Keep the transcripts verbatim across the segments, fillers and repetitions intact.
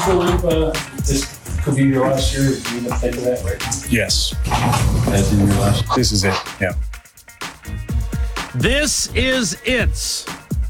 believe uh, this could be your last year? Do you even think of that right now? Yes. That's in your last. This is it. Yeah. This is it.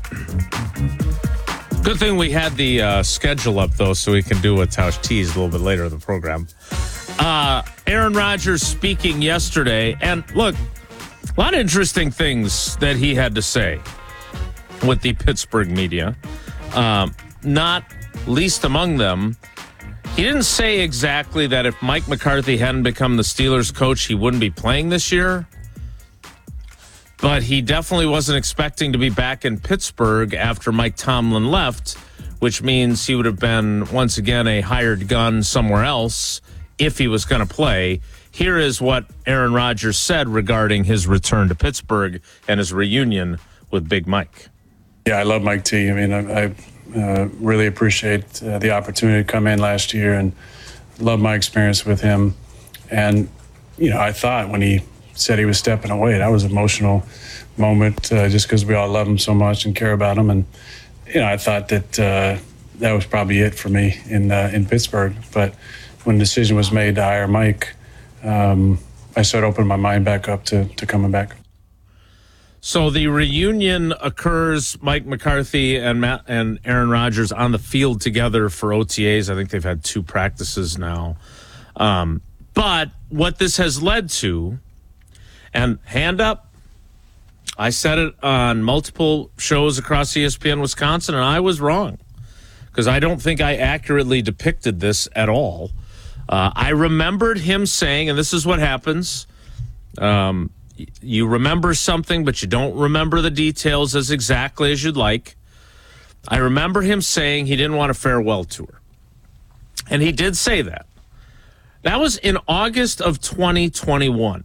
Good thing we had the uh, schedule up, though, so we can do what Tausch teased a little bit later in the program. Uh, Aaron Rodgers speaking yesterday, and look, a lot of interesting things that he had to say with the Pittsburgh media. Um, not least among them, he didn't say exactly that if Mike McCarthy hadn't become the Steelers coach, he wouldn't be playing this year. But he definitely wasn't expecting to be back in Pittsburgh after Mike Tomlin left, which means he would have been, once again, a hired gun somewhere else if he was going to play. Here is what Aaron Rodgers said regarding his return to Pittsburgh and his reunion with Big Mike. Yeah, I love Mike T. I mean, I, I uh, really appreciate uh, the opportunity to come in last year and love my experience with him. And, you know, I thought when he said he was stepping away, that was an emotional moment uh, just because we all love him so much and care about him. And, you know, I thought that uh, that was probably it for me in uh, in Pittsburgh. But when the decision was made to hire Mike, um, I started opening my mind back up to, to coming back. So the reunion occurs, Mike McCarthy and Matt and Aaron Rodgers on the field together for O T As. I think they've had two practices now. Um, but what this has led to, and hand up, I said it on multiple shows across E S P N Wisconsin, and I was wrong because I don't think I accurately depicted this at all. Uh, I remembered him saying, and this is what happens, um, you remember something, but you don't remember the details as exactly as you'd like. I remember him saying he didn't want a farewell tour. And he did say that. That was in August of twenty twenty-one,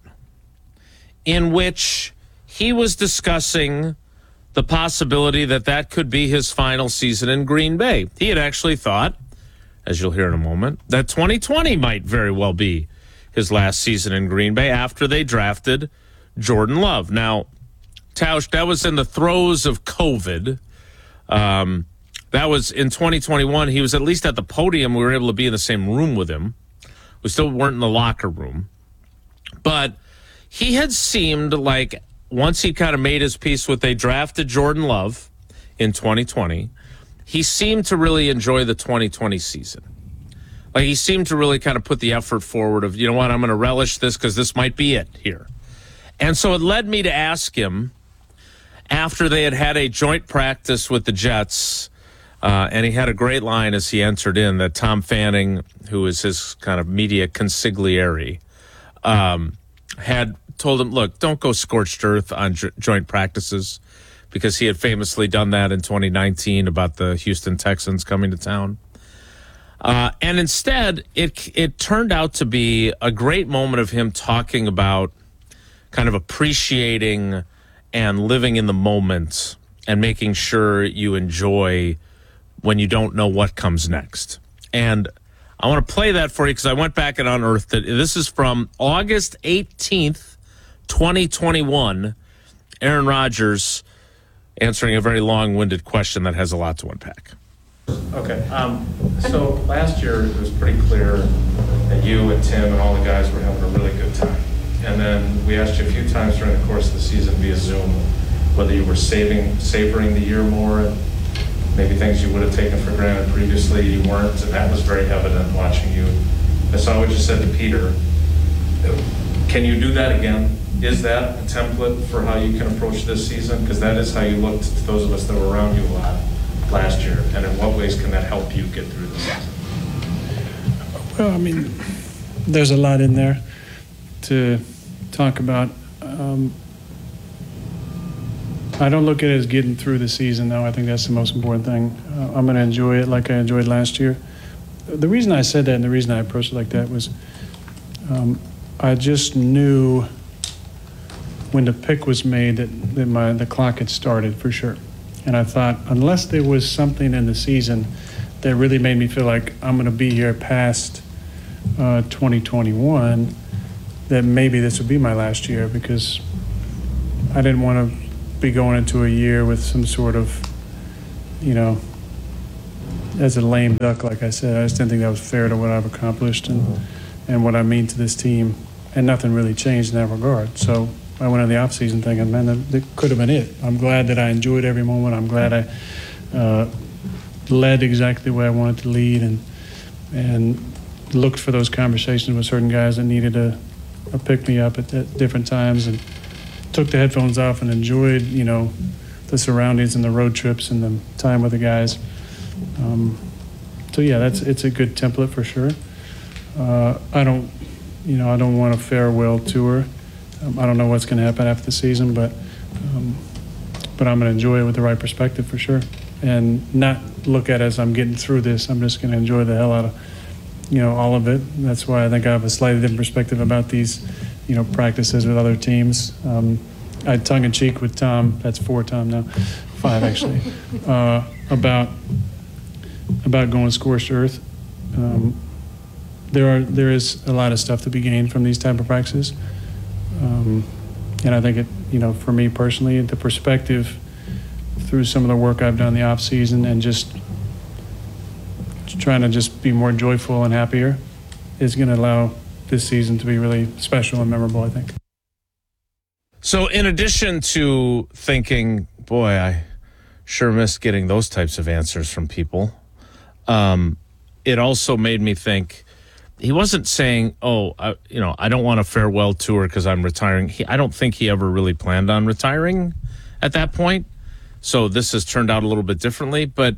in which he was discussing the possibility that that could be his final season in Green Bay. He had actually thought, as you'll hear in a moment, that twenty twenty might very well be his last season in Green Bay after they drafted Jordan Love. Now, Tausch, that was in the throes of COVID. Um, that was in twenty twenty-one. He was at least at the podium. We were able to be in the same room with him. We still weren't in the locker room. But he had seemed like once he kind of made his peace with they drafted Jordan Love in twenty twenty, he seemed to really enjoy the twenty twenty season. Like he seemed to really kind of put the effort forward of, you know what, I'm going to relish this because this might be it here. And so it led me to ask him after they had had a joint practice with the Jets, uh, and he had a great line as he entered in that Tom Fanning, who is his kind of media consigliere, um, had told him, look, don't go scorched earth on jo- joint practices, because he had famously done that in twenty nineteen about the Houston Texans coming to town. Uh, and instead, it it turned out to be a great moment of him talking about kind of appreciating and living in the moment and making sure you enjoy when you don't know what comes next. And I want to play that for you because I went back and unearthed it. This is from August eighteenth, twenty twenty-one. Aaron Rodgers answering a very long-winded question that has a lot to unpack. Okay. Um, so last year it was pretty clear that you and Tim and all the guys were having a really good time. And then we asked you a few times during the course of the season via Zoom whether you were saving, savoring the year more, and maybe things you would have taken for granted previously you weren't, and that was very evident watching you. I saw what you said to Peter. Can you do that again? Is that a template for how you can approach this season? Because that is how you looked to those of us that were around you a lot last year. And in what ways can that help you get through the season? Well, I mean, there's a lot in there to talk about. Um, I don't look at it as getting through the season, though. I think that's the most important thing. Uh, I'm going to enjoy it like I enjoyed last year. The reason I said that and the reason I approached it like that was um, I just knew when the pick was made that, that my the clock had started for sure. And I thought, unless there was something in the season that really made me feel like I'm going to be here past uh, twenty twenty-one, that maybe this would be my last year, because I didn't want to be going into a year with some sort of, you know, as a lame duck, like I said. I just didn't think that was fair to what I've accomplished and and what I mean to this team, and nothing really changed in that regard. So I went in the offseason thinking, man, that, that could have been it. I'm glad that I enjoyed every moment. I'm glad I uh, led exactly the way I wanted to lead, and and looked for those conversations with certain guys that needed a, a pick-me-up at, at different times, and took the headphones off and enjoyed, you know, the surroundings and the road trips and the time with the guys. Um, so yeah, that's it's a good template for sure. Uh, I don't, you know, I don't want a farewell tour. Um, I don't know what's going to happen after the season, but um, but I'm going to enjoy it with the right perspective for sure, and not look at it as I'm getting through this. I'm just going to enjoy the hell out of, you know, all of it. That's why I think I have a slightly different perspective about these, you know, practices with other teams. Um, I had tongue-in-cheek with Tom. That's four Tom now, five actually, uh, about about going scorched earth. Um, there are there is a lot of stuff to be gained from these type of practices, um, and I think it, you know, for me personally, the perspective through some of the work I've done in the off season and just trying to just be more joyful and happier is going to allow this season to be really special and memorable, I think. So in addition to thinking, boy, I sure miss getting those types of answers from people, um, it also made me think he wasn't saying, oh, I, you know, I don't want a farewell tour because I'm retiring. He, I don't think he ever really planned on retiring at that point. So this has turned out a little bit differently. But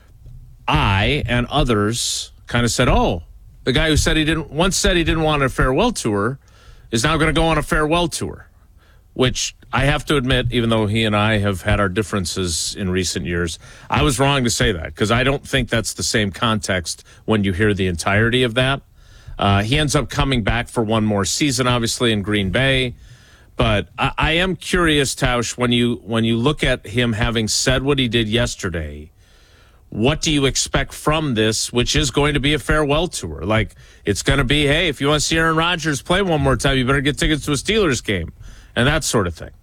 I and others kind of said, oh, the guy who said he didn't once said he didn't want a farewell tour is now going to go on a farewell tour, which I have to admit, even though he and I have had our differences in recent years, I was wrong to say that because I don't think that's the same context when you hear the entirety of that. Uh, he ends up coming back for one more season, obviously, in Green Bay. But I, I am curious, Tausch, when you when you look at him having said what he did yesterday, what do you expect from this, which is going to be a farewell tour? Like, it's going to be, hey, if you want to see Aaron Rodgers play one more time, you better get tickets to a Steelers game, and that sort of thing.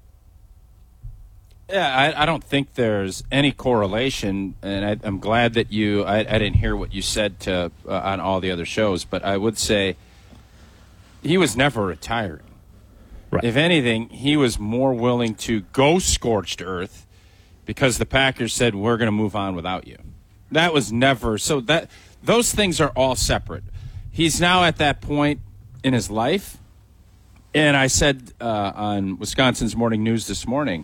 Yeah, I, I don't think there's any correlation, and I, I'm glad that you. I, I didn't hear what you said to uh, on all the other shows, but I would say he was never retiring. Right. If anything, he was more willing to go scorched earth because the Packers said we're going to move on without you. That was never so. That those things are all separate. He's now at that point in his life, and I said uh, on Wisconsin's Morning News this morning,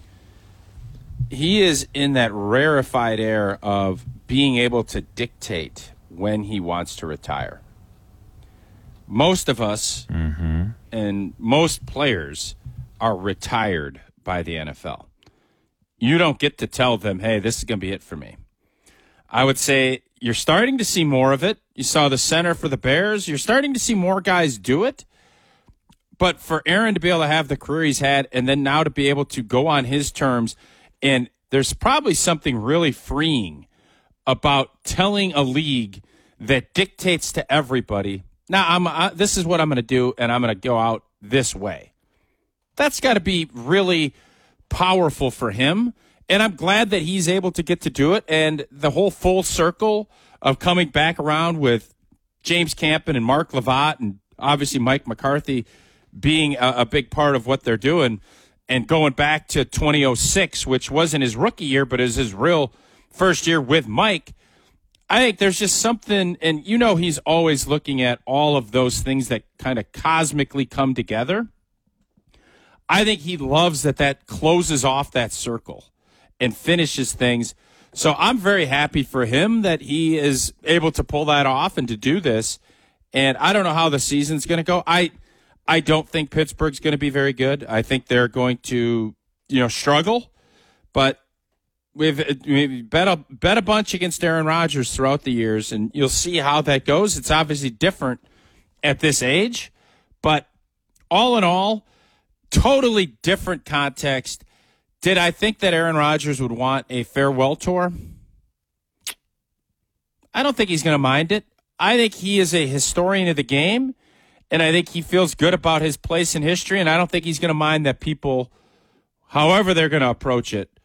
he is in that rarefied air of being able to dictate when he wants to retire. Most of us mm-hmm. and most players are retired by the N F L. You don't get to tell them, hey, this is going to be it for me. I would say you're starting to see more of it. You saw the center for the Bears. You're starting to see more guys do it. But for Aaron to be able to have the career he's had and then now to be able to go on his terms, and there's probably something really freeing about telling a league that dictates to everybody, now I'm uh, this is what I'm going to do, and I'm going to go out this way. That's got to be really powerful for him, and I'm glad that he's able to get to do it, and the whole full circle of coming back around with James Campen and Mark Lavatt and obviously Mike McCarthy being a, a big part of what they're doing, and going back to twenty oh six, which wasn't his rookie year, but is his real first year with Mike. I think there's just something, and you know he's always looking at all of those things that kind of cosmically come together. I think he loves that that closes off that circle and finishes things. So I'm very happy for him that he is able to pull that off and to do this. And I don't know how the season's going to go. I I don't think Pittsburgh's going to be very good. I think they're going to, you know, struggle. But we've, we've bet a bet a bunch against Aaron Rodgers throughout the years, and you'll see how that goes. It's obviously different at this age, but all in all, totally different context. Did I think that Aaron Rodgers would want a farewell tour? I don't think he's going to mind it. I think he is a historian of the game, and I think he feels good about his place in history, and I don't think he's going to mind that people, however they're going to approach it,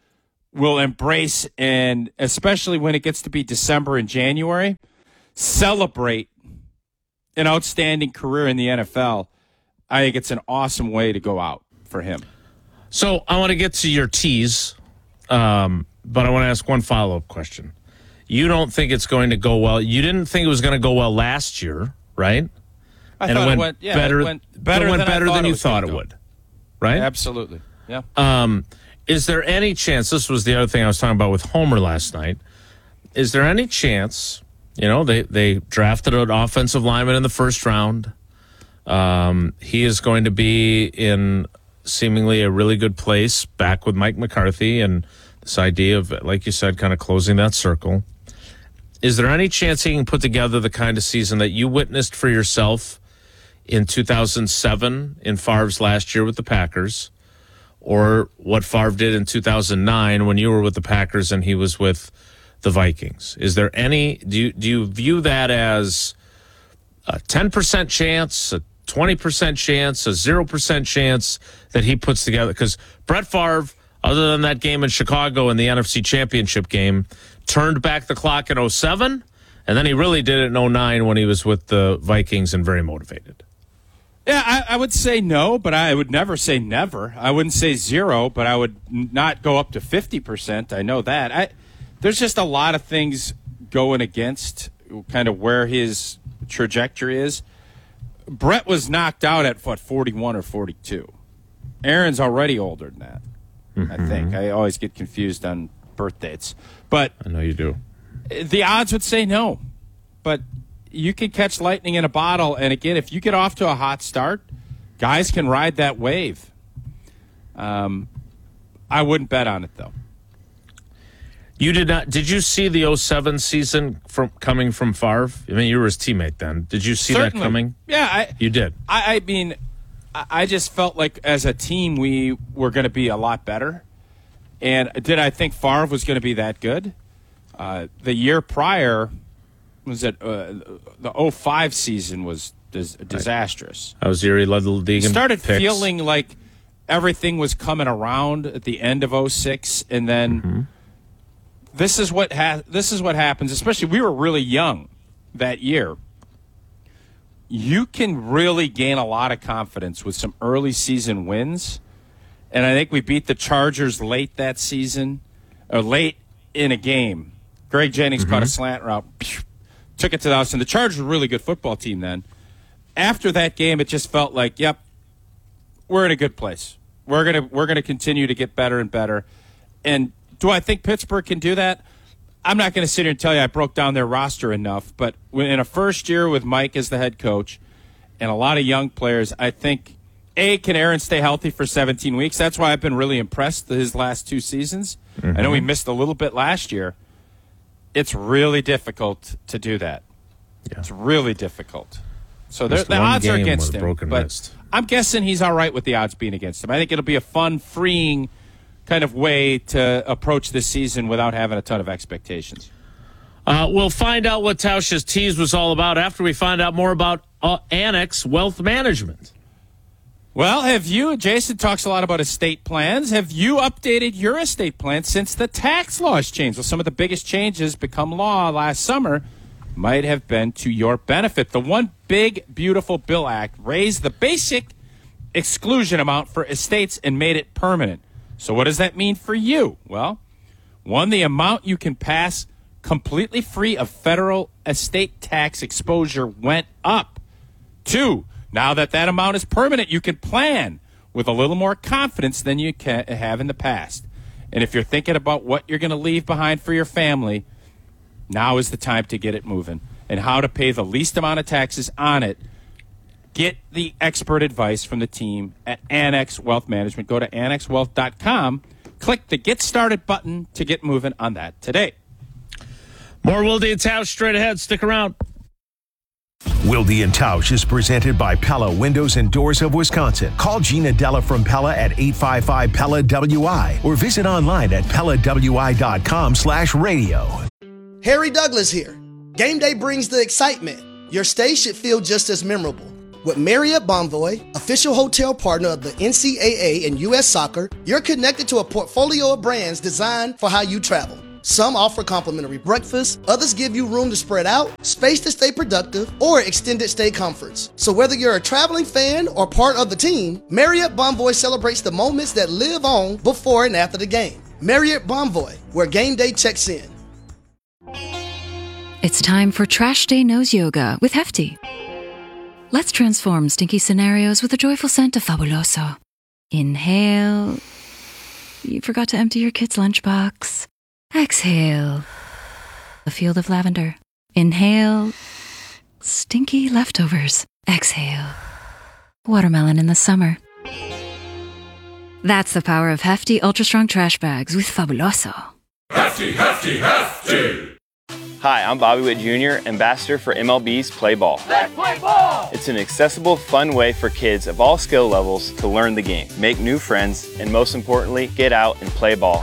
will embrace, and especially when it gets to be December and January, celebrate an outstanding career in the N F L, I think it's an awesome way to go out for him. So I want to get to your tease, um, but I want to ask one follow-up question. You don't think it's going to go well. You didn't think it was going to go well last year, right? I and thought it went, it went, yeah, better, it went better, it went than, better I thought than it you was thought gonna it go. would, right? Absolutely, yeah. Um, is there any chance, this was the other thing I was talking about with Homer last night, is there any chance, you know, they, they drafted an offensive lineman in the first round. Um, he is going to be in seemingly a really good place back with Mike McCarthy and this idea of, like you said, kind of closing that circle. Is there any chance he can put together the kind of season that you witnessed for yourself in two thousand seven in Favre's last year with the Packers, or what Favre did in two thousand nine when you were with the Packers and he was with the Vikings? Is there any, do you, do you view that as a ten percent chance, a twenty percent chance, a zero percent chance that he puts together? Because Brett Favre, other than that game in Chicago in the N F C Championship game, turned back the clock in oh seven, and then he really did it in oh nine when he was with the Vikings and very motivated. Yeah, I, I would say no, but I would never say never. I wouldn't say zero, but I would n- not go up to fifty percent. I know that. I, there's just a lot of things going against kind of where his trajectory is. Brett was knocked out at, what, forty-one or forty-two. Aaron's already older than that, mm-hmm. I think. I always get confused on birth dates. But I know you do. The odds would say no. But you can catch lightning in a bottle, and again, if you get off to a hot start, guys can ride that wave. Um, I wouldn't bet on it, though. You did not. Did you see the oh seven season from coming from Favre? I mean, you were his teammate then. Did you see Certainly. that coming? Yeah, I, you did. I, I mean, I, I just felt like as a team we were going to be a lot better. And did I think Favre was going to be that good? Uh, the year prior was it uh, the oh five season was dis- disastrous. I was Erie led the league. You started picks. feeling like everything was coming around at the end of oh six, and then. Mm-hmm. This is what ha- this is what happens, especially we were really young that year. You can really gain a lot of confidence with some early season wins. And I think we beat the Chargers late that season, or late in a game. Greg Jennings mm-hmm. caught a slant route, phew, took it to the house, and the Chargers were a really good football team then. After that game, it just felt like, yep, we're in a good place. We're gonna we're gonna continue to get better and better. And do I think Pittsburgh can do that? I'm not going to sit here and tell you I broke down their roster enough, but in a first year with Mike as the head coach and a lot of young players, I think, A, can Aaron stay healthy for seventeen weeks? That's why I've been really impressed his last two seasons. Mm-hmm. I know he missed a little bit last year. It's really difficult to do that. Yeah. It's really difficult. So the odds are against him, but wrist. I'm guessing he's all right with the odds being against him. I think it'll be a fun, freeing kind of way to approach this season without having a ton of expectations. Uh, we'll find out what Tausch's tease was all about after we find out more about uh, Annex Wealth Management. Well, have you, Jason talks a lot about estate plans. Have you updated your estate plan since the tax laws changed? Well, some of the biggest changes become law last summer might have been to your benefit. The One Big Beautiful Bill Act raised the basic exclusion amount for estates and made it permanent. So what does that mean for you? Well, one, the amount you can pass completely free of federal estate tax exposure went up. Two, now that that amount is permanent, you can plan with a little more confidence than you can have in the past. And if you're thinking about what you're going to leave behind for your family, now is the time to get it moving. And how to pay the least amount of taxes on it. Get the expert advice from the team at Annex Wealth Management. Go to annex wealth dot com. Click the Get Started button to get moving on that today. More Wilde and Tausch straight ahead. Stick around. Wilde and Tausch is presented by Pella Windows and Doors of Wisconsin. Call Gina Della from Pella at eight five five P E L L A W I or visit online at pella w i dot com slash radio. Harry Douglas here. Game day brings the excitement. Your stay should feel just as memorable. With Marriott Bonvoy, official hotel partner of the N C double A and U S Soccer, you're connected to a portfolio of brands designed for how you travel. Some offer complimentary breakfast, others give you room to spread out, space to stay productive, or extended stay comforts. So whether you're a traveling fan or part of the team, Marriott Bonvoy celebrates the moments that live on before and after the game. Marriott Bonvoy, where game day checks in. It's time for Trash Day Nose Yoga with Hefty. Let's transform stinky scenarios with a joyful scent of Fabuloso. Inhale. You forgot to empty your kid's lunchbox. Exhale. A field of lavender. Inhale. Stinky leftovers. Exhale. Watermelon in the summer. That's the power of Hefty Ultra Strong Trash Bags with Fabuloso. Hefty, Hefty, Hefty! Hi, I'm Bobby Witt Junior, ambassador for M L B's Play Ball. Let's play ball! It's an accessible, fun way for kids of all skill levels to learn the game, make new friends, and most importantly, get out and play ball.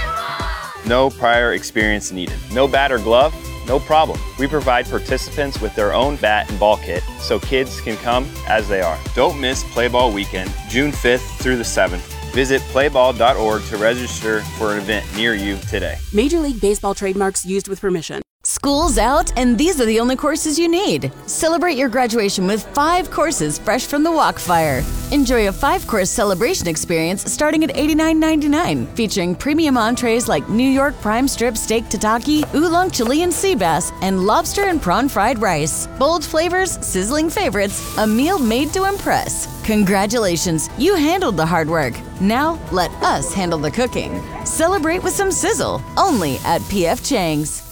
No prior experience needed. No bat or glove? No problem. We provide participants with their own bat and ball kit so kids can come as they are. Don't miss Play Ball Weekend, June fifth through the seventh. Visit play ball dot org to register for an event near you today. Major League Baseball trademarks used with permission. School's out, and these are the only courses you need. Celebrate your graduation with five courses fresh from the Walkfire. Enjoy a five-course celebration experience starting at eighty-nine ninety-nine, featuring premium entrees like New York prime strip steak tataki, oolong Chilean sea bass, and lobster and prawn fried rice. Bold flavors, sizzling favorites, a meal made to impress. Congratulations, you handled the hard work. Now let us handle the cooking. Celebrate with some sizzle, only at P F Chang's.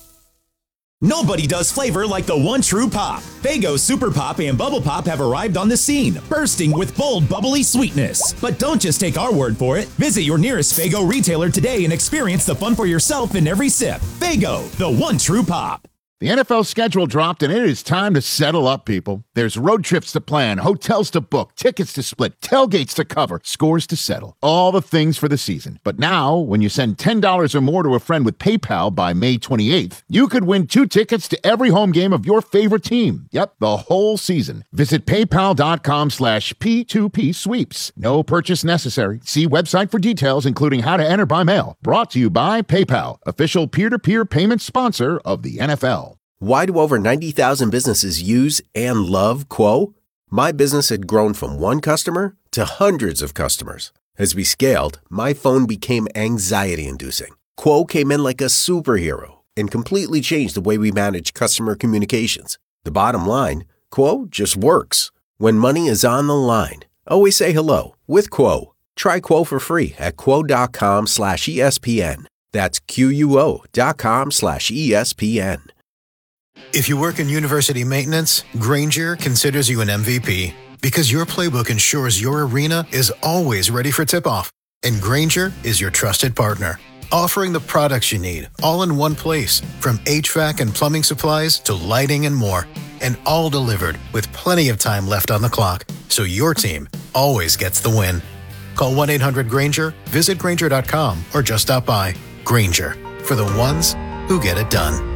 Nobody does flavor like the one true pop. Faygo Super Pop and Bubble Pop have arrived on the scene, bursting with bold, bubbly sweetness. But don't just take our word for it. Visit your nearest Faygo retailer today and experience the fun for yourself in every sip. Faygo, the one true pop. The N F L schedule dropped, and it is time to settle up, people. There's road trips to plan, hotels to book, tickets to split, tailgates to cover, scores to settle. All the things for the season. But now, when you send ten dollars or more to a friend with PayPal by May twenty-eighth, you could win two tickets to every home game of your favorite team. Yep, the whole season. Visit paypal.com slash P2P sweeps. No purchase necessary. See website for details, including how to enter by mail. Brought to you by PayPal, official peer-to-peer payment sponsor of the N F L. Why do over ninety thousand businesses use and love Quo? My business had grown from one customer to hundreds of customers. As we scaled, my phone became anxiety-inducing. Quo came in like a superhero and completely changed the way we manage customer communications. The bottom line, Quo just works. When money is on the line, always say hello with Quo. Try Quo for free at quo.com slash ESPN. That's Q-U-O dot com slash ESPN. If you work in university maintenance, Grainger considers you an M V P because your playbook ensures your arena is always ready for tip-off. And Grainger is your trusted partner, offering the products you need all in one place, from H V A C and plumbing supplies to lighting and more, and all delivered with plenty of time left on the clock, so your team always gets the win. Call one eight hundred Grainger, visit Grainger dot com, or just stop by. Grainger, for the ones who get it done.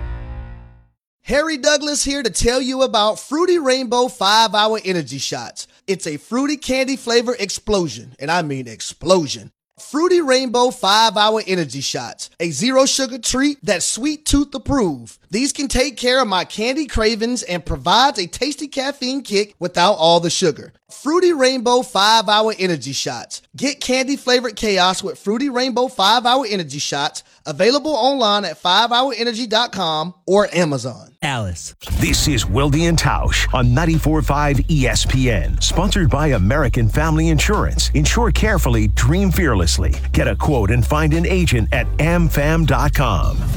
Harry Douglas here to tell you about Fruity Rainbow five hour Energy Shots. It's a fruity candy flavor explosion, and I mean explosion. Fruity Rainbow five hour Energy Shots, a zero sugar treat that's sweet tooth approved. These can take care of my candy cravings and provides a tasty caffeine kick without all the sugar. Fruity Rainbow five hour Energy Shots. Get candy flavored chaos with Fruity Rainbow five hour Energy Shots. Available online at five hour energy dot com or Amazon. Alice. This is Wilde and Tausch on ninety-four point five E S P N. Sponsored by American Family Insurance. Insure carefully, dream fearlessly. Get a quote and find an agent at am fam dot com.